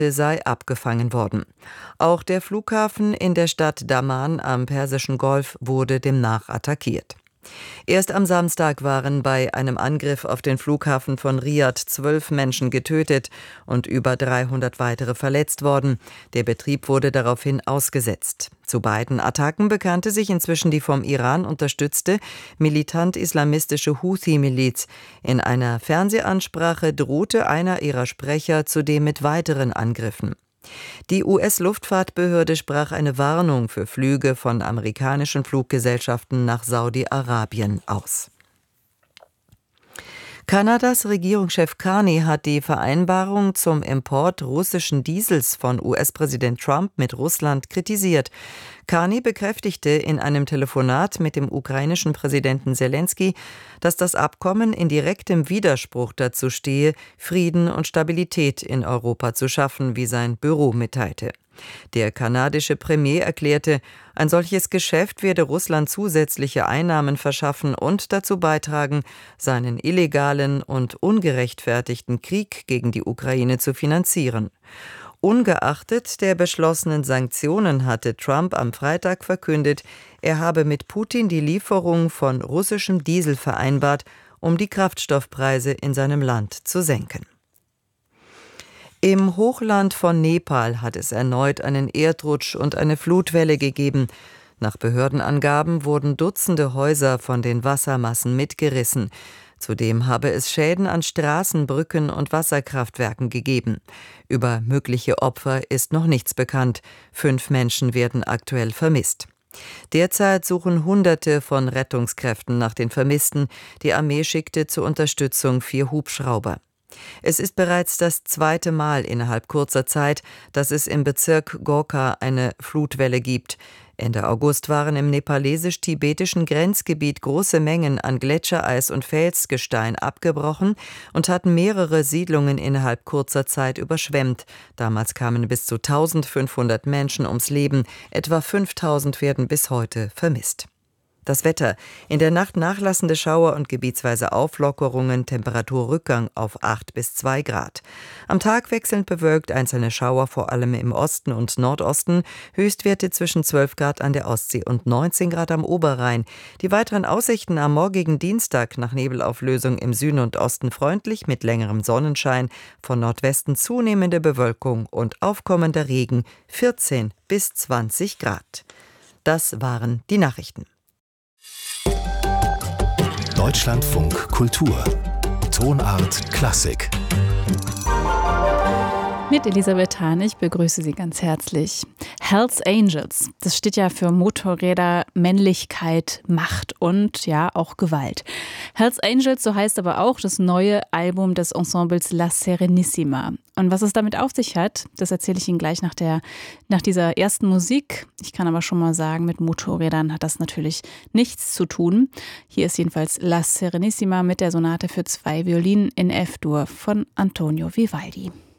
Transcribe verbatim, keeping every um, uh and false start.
sei abgefangen worden. Auch der Flughafen in der Stadt Daman am Persischen Golf wurde demnach attackiert. Erst am Samstag waren bei einem Angriff auf den Flughafen von Riad zwölf Menschen getötet und über dreihundert weitere verletzt worden. Der Betrieb wurde daraufhin ausgesetzt. Zu beiden Attacken bekannte sich inzwischen die vom Iran unterstützte militant-islamistische Houthi-Miliz. In einer Fernsehansprache drohte einer ihrer Sprecher zudem mit weiteren Angriffen. Die U S-Luftfahrtbehörde sprach eine Warnung für Flüge von amerikanischen Fluggesellschaften nach Saudi-Arabien aus. Kanadas Regierungschef Carney hat die Vereinbarung zum Import russischen Diesels von U S-Präsident Trump mit Russland kritisiert. Carney bekräftigte in einem Telefonat mit dem ukrainischen Präsidenten Selenskyj, dass das Abkommen in direktem Widerspruch dazu stehe, Frieden und Stabilität in Europa zu schaffen, wie sein Büro mitteilte. Der kanadische Premier erklärte, ein solches Geschäft werde Russland zusätzliche Einnahmen verschaffen und dazu beitragen, seinen illegalen und ungerechtfertigten Krieg gegen die Ukraine zu finanzieren. Ungeachtet der beschlossenen Sanktionen hatte Trump am Freitag verkündet, er habe mit Putin die Lieferung von russischem Diesel vereinbart, um die Kraftstoffpreise in seinem Land zu senken. Im Hochland von Nepal hat es erneut einen Erdrutsch und eine Flutwelle gegeben. Nach Behördenangaben wurden Dutzende Häuser von den Wassermassen mitgerissen. Zudem habe es Schäden an Straßen, Brücken und Wasserkraftwerken gegeben. Über mögliche Opfer ist noch nichts bekannt. Fünf Menschen werden aktuell vermisst. Derzeit suchen Hunderte von Rettungskräften nach den Vermissten. Die Armee schickte zur Unterstützung vier Hubschrauber. Es ist bereits das zweite Mal innerhalb kurzer Zeit, dass es im Bezirk Gorkha eine Flutwelle gibt. Ende August waren im nepalesisch-tibetischen Grenzgebiet große Mengen an Gletschereis und Felsgestein abgebrochen und hatten mehrere Siedlungen innerhalb kurzer Zeit überschwemmt. Damals kamen bis zu eintausendfünfhundert Menschen ums Leben, etwa fünftausend werden bis heute vermisst. Das Wetter. In der Nacht nachlassende Schauer und gebietsweise Auflockerungen, Temperaturrückgang auf acht bis zwei Grad. Am Tag wechselnd bewölkt, einzelne Schauer vor allem im Osten und Nordosten, Höchstwerte zwischen zwölf Grad an der Ostsee und neunzehn Grad am Oberrhein. Die weiteren Aussichten am morgigen Dienstag nach Nebelauflösung im Süden und Osten freundlich mit längerem Sonnenschein, von Nordwesten zunehmende Bewölkung und aufkommender Regen, vierzehn bis zwanzig Grad. Das waren die Nachrichten. Deutschlandfunk Kultur. Tonart Klassik. Mit Elisabeth Hahn, ich begrüße Sie ganz herzlich. Hells Angels, das steht ja für Motorräder, Männlichkeit, Macht und ja auch Gewalt. Hells Angels, so heißt aber auch das neue Album des Ensembles La Serenissima. Und was es damit auf sich hat, das erzähle ich Ihnen gleich nach, der, nach dieser ersten Musik. Ich kann aber schon mal sagen, mit Motorrädern hat das natürlich nichts zu tun. Hier ist jedenfalls La Serenissima mit der Sonate für zwei Violinen in F-Dur von Antonio Vivaldi.